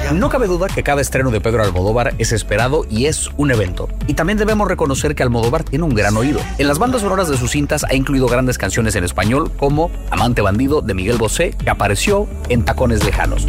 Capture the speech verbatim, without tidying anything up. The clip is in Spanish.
No cabe duda que cada estreno de Pedro Almodóvar es esperado y es un evento. Y también debemos reconocer que Almodóvar tiene un gran oído. En las bandas sonoras de sus cintas ha incluido grandes canciones en español como Amante Bandido de Miguel Bosé, que apareció en Tacones Lejanos.